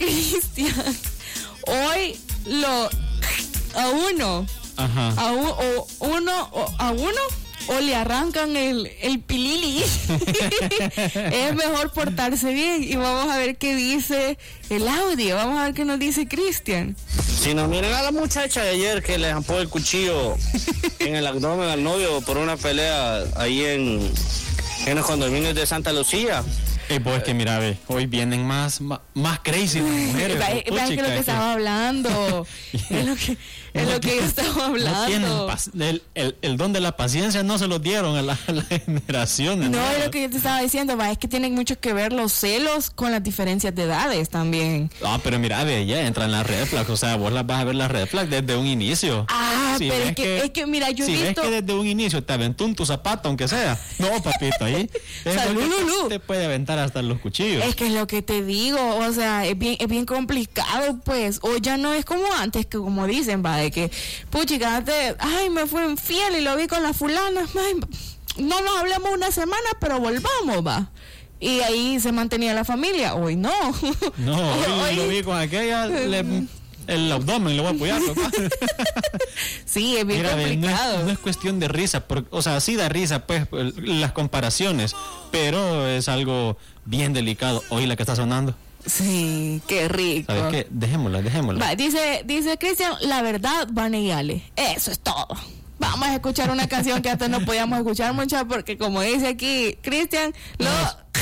Cristian, hoy a uno o le arrancan el pilili. Es mejor portarse bien y vamos a ver qué dice el audio. Vamos a ver qué nos dice Cristian. Si nos miran a la muchacha de ayer que le zampó el cuchillo en el abdomen al novio por una pelea ahí en los condominios de Santa Lucía. Pues que mira, ve, hoy vienen más crazy las mujeres. Es que lo que estaba hablando. Es lo que yo estaba hablando. El don de la paciencia no se lo dieron a las generaciones. No, es lo que yo te estaba diciendo, es que tienen mucho que ver los celos con las diferencias de edades también. Pero mira, ve, ya entran las red flags, o sea, vos las vas a ver las red flags desde un inicio. Si pero es que mira, yo he visto... ves que desde un inicio te aventó tu zapato, aunque sea. No, papito, ahí te puede aventar hasta los cuchillos. Es que es lo que te digo, o sea, es bien complicado, pues. O ya no es como antes, que como dicen, de que, puchica, me fue infiel y lo vi con la fulana, no nos hablamos una semana, pero volvamos, va. Y ahí se mantenía la familia. Hoy no. No, hoy lo vi con aquella, el abdomen le voy a apoyar, papá. Sí, es bien complicado. No es cuestión de risa, o sea, sí da risa, pues, las comparaciones, pero es algo bien delicado. Oí la que está sonando. Sí, qué rico. ¿Sabes qué? Dejémosla. Va, dice Cristian, la verdad, Vane y Ale. Eso es todo. Vamos a escuchar una canción que hasta no podíamos escuchar mucho porque como dice aquí Cristian,